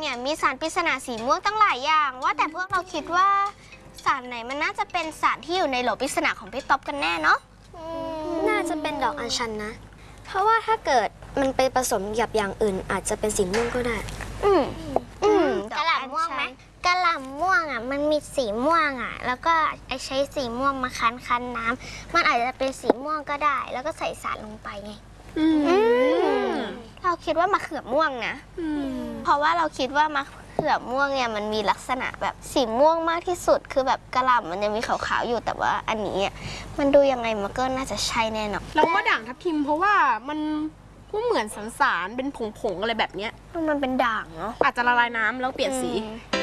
เนี่ยมีสารปริศนาสีม่วงตั้งหลายอย่างว่าแต่พวกเราคิดว่าสารไหนมันน่าจะเป็นสารที่อยู่ในโหลปริศนาของพี่ต๊อบกันแน่เนาะน่าจะเป็นดอกอัญชันนะเพราะว่าถ้าเกิดมันไปผสมกับอย่างอื่นอาจจะเป็นสีม่วงก็ได้กะหล่ำม่วงไหมกะหล่ำม่วงอ่ะมันมีสีม่วงอ่ะแล้วก็ใช้สีม่วงมาคั้นน้ำมันอาจจะเป็นสีม่วงก็ได้แล้วก็ใส่สารลงไปไงเราคิดว่ามะเขือม่วงนะเพราะว่าเราคิดว่ามะเขือม่วงเนี่ยมันมีลักษณะแบบสีม่วงมากที่สุดคือแบบกะหล่ำมันยังมีขาวๆอยู่แต่ว่าอันนี้มันดูยังไงมันก็น่าจะใช่แน่นอนเราว่าด่างทับทิมเพราะว่ามันเหมือนสารเป็นผงๆอะไรแบบเนี้ยมันเป็นด่างเนาะอาจจะละลายน้ำแล้วเปลี่ยนสี